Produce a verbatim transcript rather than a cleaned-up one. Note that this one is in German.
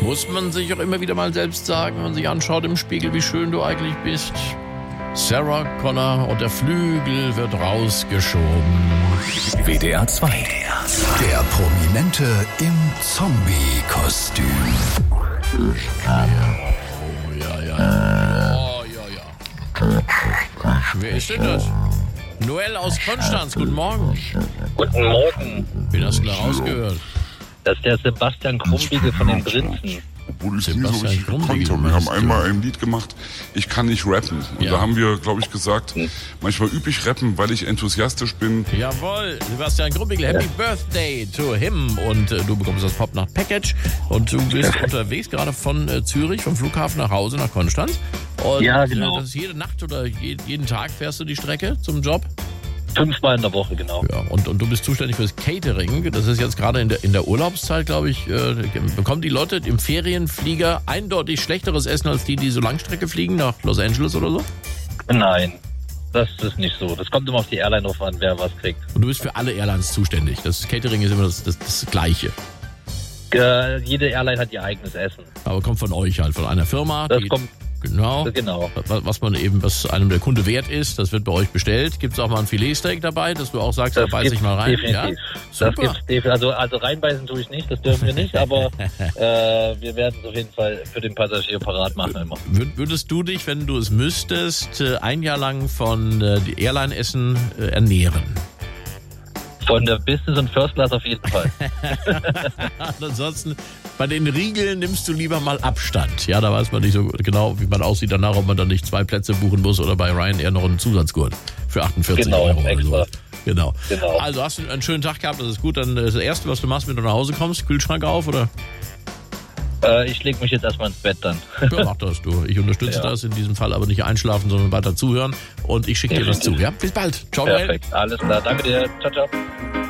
Muss man sich auch immer wieder mal selbst sagen, wenn man sich anschaut im Spiegel, wie schön du eigentlich bist. Sarah Connor und der Flügel wird rausgeschoben. W D R zwei. Der Prominente im Zombie-Kostüm. Ja, oh, ja, ja. Oh, ja, ja. Wer ist denn das? Noel aus Konstanz, guten Morgen. Guten Morgen. Wen hast du da rausgehört? Das ist der Sebastian Krumbiegel von den Prinzen. Obwohl ich es nie so Sebastian richtig Krumbiegel, gekonnt habe. Wir meinst haben du? einmal ein Lied gemacht, ich kann nicht rappen. Und Ja. da haben wir, glaube ich, gesagt, manchmal übe ich rappen, weil ich enthusiastisch bin. Jawohl, Sebastian Grumbiegel, Happy Birthday to him. Und äh, du bekommst das Pop-Nacht-Package. Und du bist unterwegs gerade von äh, Zürich, vom Flughafen nach Hause, nach Konstanz. Und Ja, genau. äh, das ist jede Nacht oder je, jeden Tag fährst du die Strecke zum Job? Fünfmal in der Woche, genau. Ja, und, und du bist zuständig fürs Catering. Das ist jetzt gerade in der, in der Urlaubszeit, glaube ich, äh, bekommen die Leute im Ferienflieger eindeutig schlechteres Essen als die, die so Langstrecke fliegen, nach Los Angeles oder so? Nein, das ist nicht so. Das kommt immer auf die Airline drauf an, wer was kriegt. Und du bist für alle Airlines zuständig. Das Catering ist immer das, das, das Gleiche. Äh, jede Airline hat ihr eigenes Essen. Aber kommt von euch halt, von einer Firma. Das die, kommt, genau. genau. Was was man eben, was einem der Kunde wert ist, das wird bei euch bestellt. Gibt es auch mal ein Filetsteak dabei, dass du auch sagst, da beiß ich mal rein? Definitiv. Ja? Das Super. gibt's definitiv. Also, also reinbeißen tue ich nicht, das dürfen wir nicht, aber äh, wir werden es auf jeden Fall für den Passagier parat machen immer. Wür- Würdest du dich, wenn du es müsstest, äh, ein Jahr lang von äh, die Airline-Essen äh, ernähren? Von der Business und First Class auf jeden Fall. Ansonsten, bei den Riegeln nimmst du lieber mal Abstand. Ja, da weiß man nicht so genau, wie man aussieht danach, ob man dann nicht zwei Plätze buchen muss oder bei Ryanair noch einen Zusatzgurt für achtundvierzig Genau, Euro. extra. Oder so. Genau. Genau. Also hast du einen schönen Tag gehabt, das ist gut. Dann das Erste, was du machst, wenn du nach Hause kommst, Kühlschrank auf oder? Äh, ich lege mich jetzt erstmal ins Bett dann. Ja, mach das du. Ich unterstütze Ja. das in diesem Fall, aber nicht einschlafen, sondern weiter zuhören. Und ich schicke dir das zu. Ja, bis bald. Ciao, Noel. Perfekt, alles klar. Danke dir. Ciao, ciao.